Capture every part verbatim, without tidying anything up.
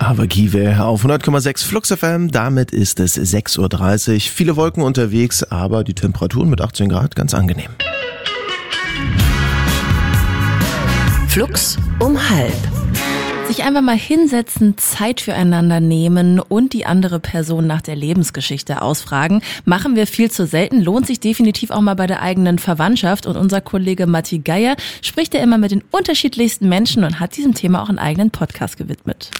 Ava Kiwe auf hundert Komma sechs Flux F M. Damit ist es sechs Uhr dreißig. Viele Wolken unterwegs, aber die Temperaturen mit achtzehn Grad ganz angenehm. Flux um halb. Sich einfach mal hinsetzen, Zeit füreinander nehmen und die andere Person nach der Lebensgeschichte ausfragen. Machen wir viel zu selten, lohnt sich definitiv auch mal bei der eigenen Verwandtschaft. Und unser Kollege Matti Geier spricht ja immer mit den unterschiedlichsten Menschen und hat diesem Thema auch einen eigenen Podcast gewidmet.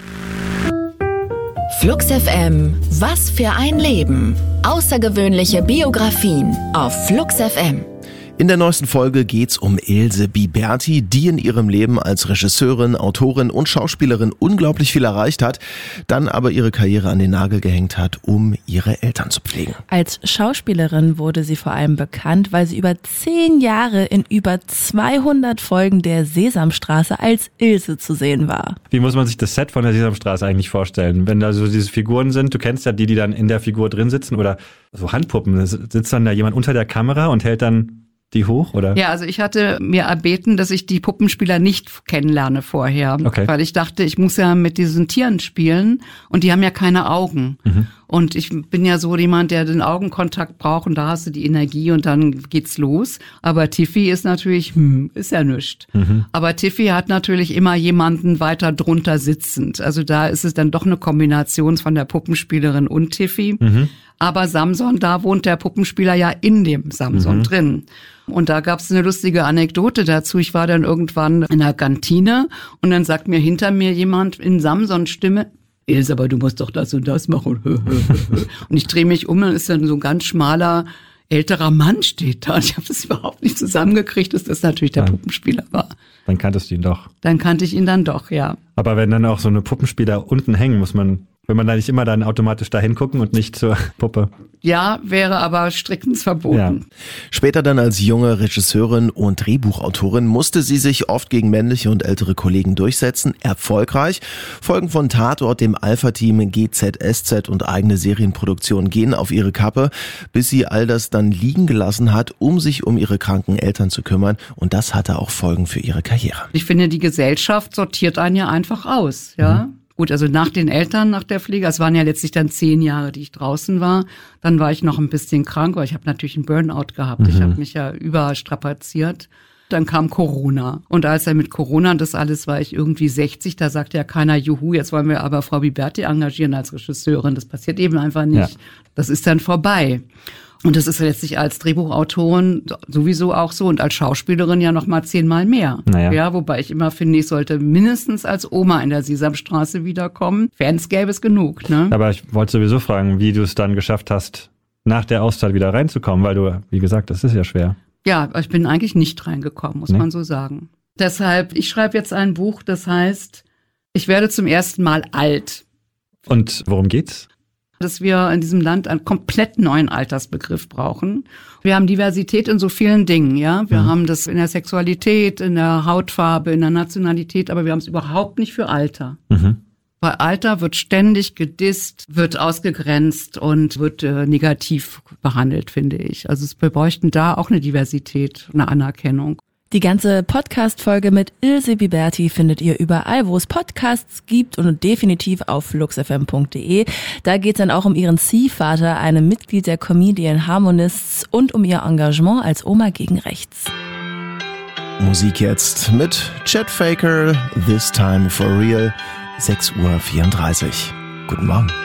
Flux F M, was für ein Leben. Außergewöhnliche Biografien auf Flux F M. In der neuesten Folge geht's um Ilse Biberti, die in ihrem Leben als Regisseurin, Autorin und Schauspielerin unglaublich viel erreicht hat, dann aber ihre Karriere an den Nagel gehängt hat, um ihre Eltern zu pflegen. Als Schauspielerin wurde sie vor allem bekannt, weil sie über zehn Jahre in über zweihundert Folgen der Sesamstraße als Ilse zu sehen war. Wie muss man sich das Set von der Sesamstraße eigentlich vorstellen? Wenn da so diese Figuren sind, du kennst ja die, die dann in der Figur drin sitzen oder so Handpuppen, sitzt dann da jemand unter der Kamera und hält dann die hoch, oder? Ja, also ich hatte mir erbeten, dass ich die Puppenspieler nicht kennenlerne vorher. Okay. Weil ich dachte, ich muss ja mit diesen Tieren spielen und die haben ja keine Augen. Mhm. Und ich bin ja so jemand, der den Augenkontakt braucht und da hast du die Energie und dann geht's los. Aber Tiffy ist natürlich, hm, ist ja nichts. Mhm. Aber Tiffy hat natürlich immer jemanden weiter drunter sitzend. Also da ist es dann doch eine Kombination von der Puppenspielerin und Tiffy. Mhm. Aber Samson, da wohnt der Puppenspieler ja in dem Samson mhm. drin. Und da gab's eine lustige Anekdote dazu. Ich war dann irgendwann in der Kantine und dann sagt mir hinter mir jemand in Samsons Stimme, Ilse, aber du musst doch das und das machen. Und ich drehe mich um und ist dann so ein ganz schmaler, älterer Mann steht da. Und ich habe das überhaupt nicht zusammengekriegt, dass das natürlich der Nein. Puppenspieler war. Dann kanntest du ihn doch. Dann kannte ich ihn dann doch, ja. Aber wenn dann auch so eine Puppenspieler unten hängen, muss man, wenn man da nicht immer dann automatisch da hingucken und nicht zur Puppe. Ja, wäre aber striktens verboten. Ja. Später dann als junge Regisseurin und Drehbuchautorin musste sie sich oft gegen männliche und ältere Kollegen durchsetzen. Erfolgreich. Folgen von Tatort, dem Alpha-Team, G Z S Z und eigene Serienproduktionen gehen auf ihre Kappe, bis sie all das dann liegen gelassen hat, um sich um ihre kranken Eltern zu kümmern. Und das hatte auch Folgen für ihre Karriere. Ich finde, die Gesellschaft sortiert einen ja einfach aus, ja. Mhm. Gut, also nach den Eltern, nach der Pflege, es waren ja letztlich dann zehn Jahre, die ich draußen war. Dann war ich noch ein bisschen krank, weil ich habe natürlich einen Burnout gehabt. Mhm. Ich habe mich ja überstrapaziert. Dann kam Corona. Und als er mit Corona das alles war, ich irgendwie sechzig, da sagte ja keiner, juhu, jetzt wollen wir aber Frau Biberti engagieren als Regisseurin. Das passiert eben einfach nicht. Ja. Das ist dann vorbei. Und das ist letztlich als Drehbuchautorin sowieso auch so und als Schauspielerin ja noch mal zehnmal mehr. Naja. Ja, wobei ich immer finde, ich sollte mindestens als Oma in der Sesamstraße wiederkommen. Fans gäbe es genug, ne? Aber ich wollte sowieso fragen, wie du es dann geschafft hast, nach der Auszeit wieder reinzukommen, weil du, wie gesagt, das ist ja schwer. Ja, ich bin eigentlich nicht reingekommen, muss nee. man so sagen. Deshalb, ich schreibe jetzt ein Buch, das heißt, ich werde zum ersten Mal alt. Und worum geht's? Dass wir in diesem Land einen komplett neuen Altersbegriff brauchen. Wir haben Diversität in so vielen Dingen, ja. Wir mhm. haben das in der Sexualität, in der Hautfarbe, in der Nationalität, aber wir haben es überhaupt nicht für Alter. Mhm. Weil Alter wird ständig gedisst, wird ausgegrenzt und wird äh, negativ behandelt, finde ich. Also wir bräuchten da auch eine Diversität, eine Anerkennung. Die ganze Podcast-Folge mit Ilse Biberti findet ihr überall, wo es Podcasts gibt und definitiv auf flux f m punkt d e. Da geht es dann auch um ihren Ziehvater, einem Mitglied der Comedian Harmonists und um ihr Engagement als Oma gegen Rechts. Musik jetzt mit Chet Faker, This Time for Real, sechs Uhr vierunddreißig. Guten Morgen.